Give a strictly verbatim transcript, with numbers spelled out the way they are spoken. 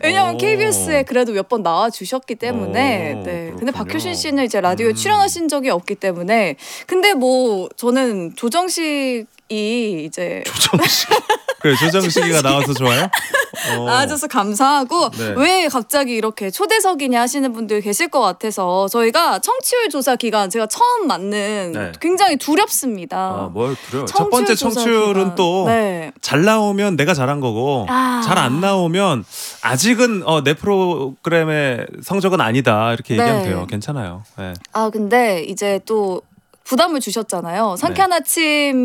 왜냐면 오. 케이비에스에 그래도 몇 번 나와 주셨기 때문에. 오, 네. 그렇군요. 근데 박효신 씨는 이제 라디오에 음. 출연하신 적이 없기 때문에. 근데 뭐 저는 조정식이 이제 조정식. 그래 조정식이가 나와서 좋아요? 어. 나와줘서 감사하고 네. 왜 갑자기 이렇게 초대석이냐 하시는 분들 계실 것 같아서 저희가 청취율 조사 기간 제가 처음 맞는 네. 굉장히 두렵습니다. 아, 뭘 두려워. 첫 청취율 번째 조사 청취율은 기간. 또 잘 네. 나오면 내가 잘한 거고 아. 잘 안 나오면 아직은 어, 내 프로그램의 성적은 아니다 이렇게 얘기하면 네. 돼요. 괜찮아요. 네. 아 근데 이제 또 부담을 주셨잖아요. 상쾌한 아침